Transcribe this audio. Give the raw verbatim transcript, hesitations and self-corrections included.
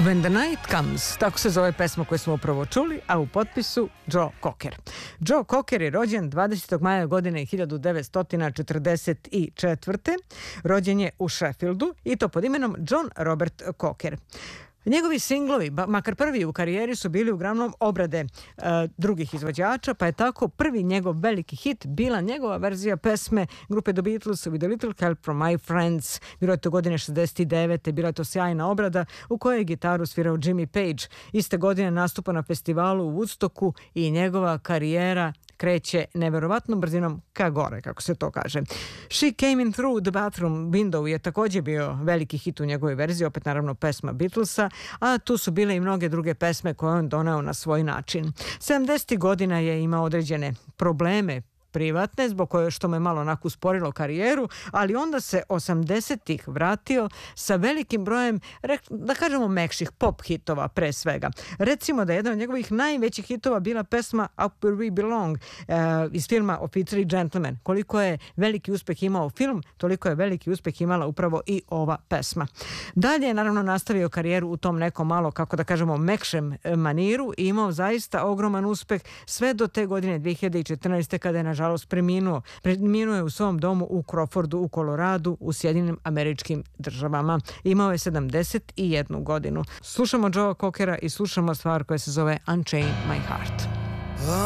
When the Night Comes, tako se zove pesma koju smo upravo čuli, a u potpisu Joe Cocker. Joe Cocker je rođen dvadesetog maja godine hiljadu devetsto četrdeset četvrte. Rođen je u Sheffieldu i to pod imenom John Robert Cocker. Njegovi singlovi, makar prvi u karijeri, su bili uglavnom obrade e, drugih izvođača, pa je tako prvi njegov veliki hit bila njegova verzija pesme grupe The Beatles With a Little Help from My Friends. Bilo je to godine šezdeset devete. Bila je to sjajna obrada u kojoj je gitaru svirao Jimmy Page. Iste godine nastupa na festivalu u Woodstocku i njegova karijera kreće neverovatnom brzinom ka gore, kako se to kaže. She Came In Through the Bathroom Window je također bio veliki hit u njegovoj verziji, opet naravno pesma Beatlesa, a tu su bile i mnoge druge pesme koje on doneo na svoj način. sedamdesetih godina je imao određene probleme privatne, zbog koje što me malo onako usporilo karijeru, ali onda se osamdesetih vratio sa velikim brojem, da kažemo, mekših pop hitova pre svega. Recimo da je jedan od njegovih najvećih hitova bila pesma Up Where We Belong eh, iz filma Oficir i džentlmen. Koliko je veliki uspeh imao film, toliko je veliki uspeh imala upravo i ova pesma. Dalje je naravno nastavio karijeru u tom nekom malo, kako da kažemo, mekšem maniru i imao zaista ogroman uspeh sve do te godine dve hiljade četrnaeste. kada je nažalost preminuo. Preminuo je u svom domu u Crawfordu u Koloradu u Sjedinjenim Američkim Državama. Imao je sedamdeset jednu godinu. Slušamo Joea Cockera i slušamo stvar koja se zove Unchain My Heart.